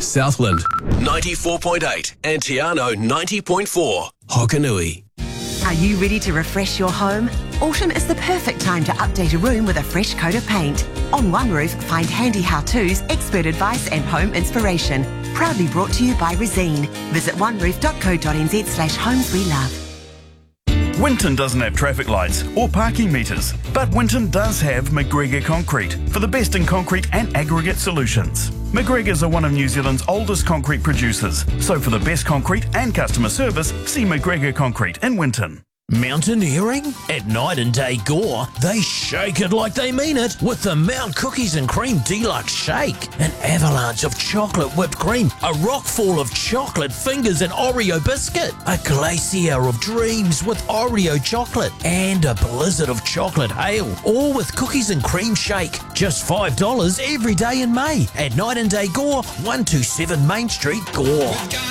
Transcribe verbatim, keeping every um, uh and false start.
Southland ninety-four point eight and Tiano ninety point four. Hokanui. Are you ready to refresh your home? Autumn is the perfect time to update a room with a fresh coat of paint. On One Roof, find handy how-tos, expert advice and home inspiration. Proudly brought to you by Resene. Visit oneroof dot co dot n z slash homes we love. Winton doesn't have traffic lights or parking meters, but Winton does have McGregor Concrete for the best in concrete and aggregate solutions. McGregor's are one of New Zealand's oldest concrete producers, so for the best concrete and customer service, see McGregor Concrete in Winton. Mountaineering? At Night and Day Gore, they shake it like they mean it with the Mount Cookies and Cream Deluxe Shake. An avalanche of chocolate whipped cream, a rockfall of chocolate fingers and Oreo biscuit, a glacier of dreams with Oreo chocolate, and a blizzard of chocolate hail, all with cookies and cream shake. Just five dollars every day in May at Night and Day Gore, one two seven Main Street, Gore.